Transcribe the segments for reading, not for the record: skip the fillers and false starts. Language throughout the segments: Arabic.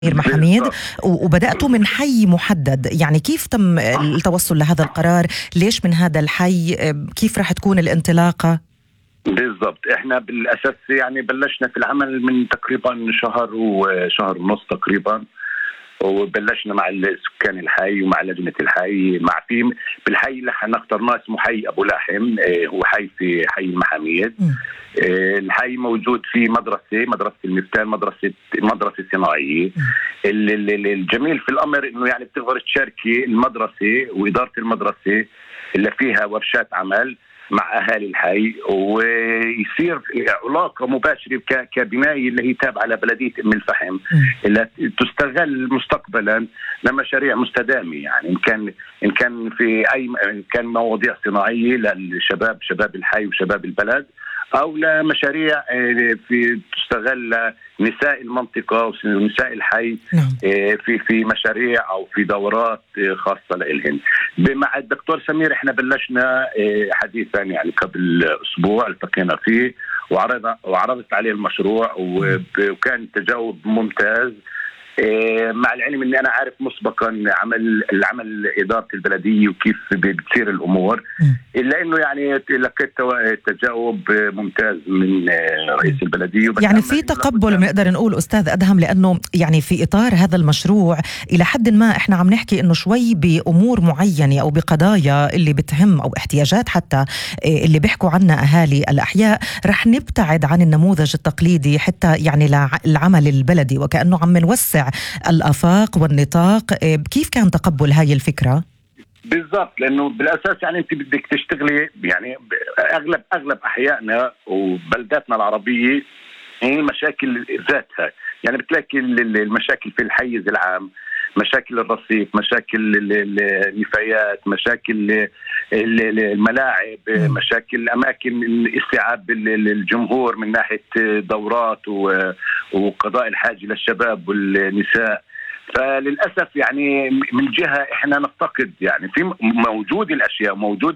محاميد، وبدأتوا من حي محدد. يعني كيف تم التوصل لهذا القرار؟ ليش من هذا الحي؟ كيف راح تكون الانطلاقة؟ بالضبط، احنا بالاساس يعني بلشنا في العمل من تقريبا شهر ونص تقريبا، وبلشنا مع سكان الحي ومع لجنة الحي بالحي اللي احنا اخترناه اسمه حي ابو لاحم. هو حي في حي المحاميد. الحي موجود في مدرسة المفتاح، مدرسة صناعية. الجميل في الامر انه يعني بتقدر تشاركي المدرسة وادارة المدرسة اللي فيها ورشات عمل مع أهالي الحي، ويصير علاقة مباشرة كبناية اللي هي تابعة لبلدية أم الفحم اللي تستغل مستقبلا لمشاريع مستدامة. يعني إن كان كان مواضيع صناعية شباب الحي وشباب البلد، أو لمشاريع تستغل نساء المنطقة ونساء الحي في مشاريع أو في دورات خاصة لإلهن. مع الدكتور سمير احنا بلشنا حديثا يعني قبل أسبوع التقينا فيه وعرضت عليه المشروع، وكان تجاوب ممتاز. مع العلم اني انا عارف مسبقا العمل اداره البلديه وكيف بتصير الامور، الا انه يعني لقيت تجاوب ممتاز من رئيس البلديه. يعني في تقبل بنقدر نقول استاذ ادهم، لانه يعني في اطار هذا المشروع الى حد ما احنا عم نحكي انه شوي بامور معينه او بقضايا اللي بتهم او احتياجات حتى اللي بيحكوا عنها اهالي الاحياء، رح نبتعد عن النموذج التقليدي حتى يعني العمل البلدي، وكانه عم نوسع الآفاق والنطاق. كيف كان تقبل هاي الفكرة؟ بالضبط، لأنه بالأساس يعني أنت بدك تشتغلي يعني أغلب أحيائنا وبلداتنا العربية هي مشاكل ذاتها. يعني بتلاقي المشاكل في الحيز العام، مشاكل الرصيف، مشاكل النفايات، مشاكل الملاعب، مشاكل أماكن استيعاب الجمهور من ناحية دورات وقضاء الحاجة للشباب والنساء. فللأسف يعني من جهة إحنا نفتقد يعني في موجود الأشياء، موجود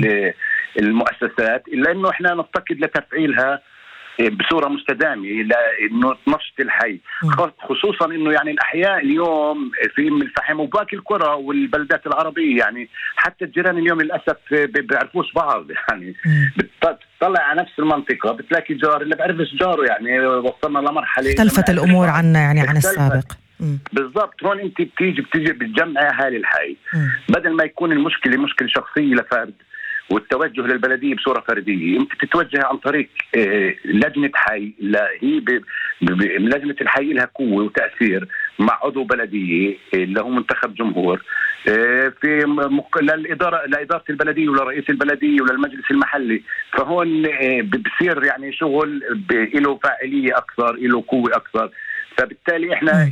المؤسسات، إلا إنه إحنا نفتقد لتفعيلها بصورة مستدامة لأنه نشط الحي، خصوصا إنه يعني الأحياء اليوم في أم الفحم وباقي القرى والبلدات العربية، يعني حتى الجيران اليوم للأسف بيعرفوش بعض. يعني بتطلع على نفس المنطقة بتلاقي جار اللي بيعرفش جاره. يعني وصلنا لمرحلة اختلفت الأمور عن السابق. بالضبط. هون انت بتيجي بتجمع اهالي الحي، بدل ما يكون المشكله مشكله شخصيه لفرد والتوجه للبلديه بصوره فرديه، انت تتوجه عن طريق لجنه حي. هي لجنه الحي لها قوه وتاثير مع عضو بلديه اللي هو منتخب جمهور في لاداره البلديه ولرئيس البلديه وللمجلس المحلي. فهون بصير يعني شغل له فاعليه اكثر، له قوه اكثر. فبالتالي احنا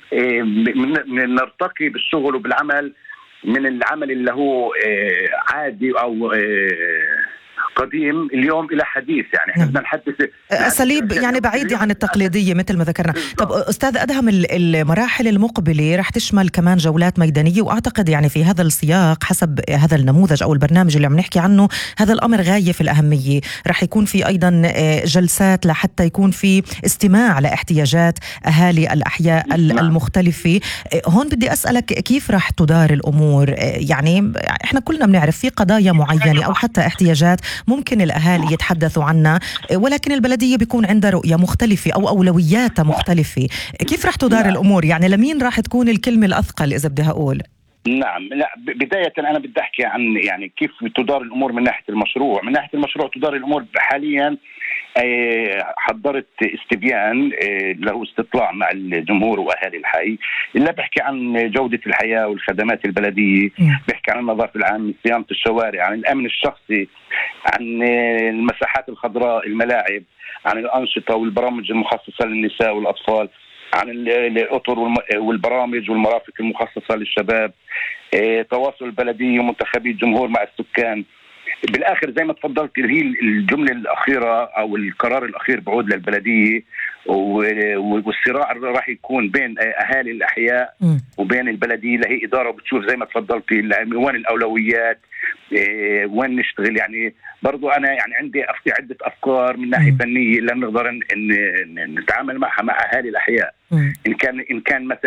نرتقي بالشغل وبالعمل من العمل اللي هو عادي او قديم اليوم الى حديث. يعني احنا بدنا نحدث اساليب يعني بعيده عن التقليديه مثل ما ذكرنا. طب استاذ ادهم، المراحل المقبله رح تشمل كمان جولات ميدانيه، واعتقد يعني في هذا السياق حسب هذا النموذج او البرنامج اللي عم نحكي عنه هذا الامر غايه في الاهميه. رح يكون في ايضا جلسات لحتى يكون في استماع لاحتياجات اهالي الاحياء المختلفه. هون بدي اسالك كيف رح تدار الامور؟ يعني احنا كلنا بنعرف في قضايا معينه او حتى احتياجات ممكن الأهالي يتحدثوا عنها، ولكن البلدية بيكون عندها رؤية مختلفة أو أولوياتها مختلفة. كيف رح تدار الأمور؟ يعني لمين رح تكون الكلمة الأثقل إذا بدي أقول؟ نعم، لا بداية أنا بدي أحكي عن يعني كيف تدار الأمور من ناحية المشروع. من ناحية المشروع تدار الأمور حاليا حضرت استبيان له استطلاع مع الجمهور وأهالي الحي اللي بيحكي عن جودة الحياة والخدمات البلدية، بيحكي عن النظافة العامة، صيانة الشوارع، عن الأمن الشخصي، عن المساحات الخضراء، الملاعب، عن الأنشطة والبرامج المخصصة للنساء والأطفال، عن الأطر والبرامج والمرافق المخصصة للشباب، تواصل البلدية ومنتخبي الجمهور مع السكان. بالآخر زي ما تفضلت هي الجملة الأخيرة أو القرار الأخير بعود للبلدية، والصراع راح يكون بين أهالي الأحياء وبين البلدية اللي هي إدارة بتشوف زي ما تفضلتي وين الأولويات، وين نشتغل. يعني برضو أنا يعني عندي عدة أفكار من ناحية فنية اللي نقدر نتعامل معها مع أهالي الأحياء. إن كان مثلا